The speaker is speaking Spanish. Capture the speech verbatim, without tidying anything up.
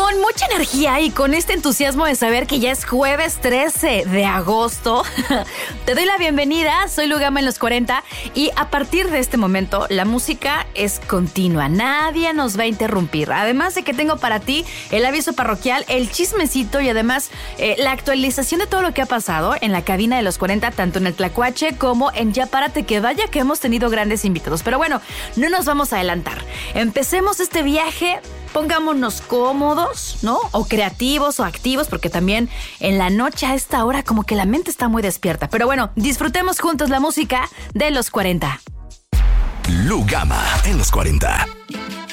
Con mucha energía y con este entusiasmo de saber que ya es jueves trece de agosto, te doy la bienvenida. Soy Lu Gama en los cuarenta y a partir de este momento la música es continua. Nadie nos va a interrumpir. Además de que tengo para ti el aviso parroquial, el chismecito y además eh, la actualización de todo lo que ha pasado en la cabina de los cuarenta, tanto en el Tlacuache como en Ya Párate que Vaya, que hemos tenido grandes invitados. Pero bueno, no nos vamos a adelantar. Empecemos este viaje. Pongámonos cómodos, ¿no? O creativos o activos, porque también en la noche a esta hora como que la mente está muy despierta. Pero bueno, disfrutemos juntos la música de los cuarenta. Lu Gama en los cuarenta.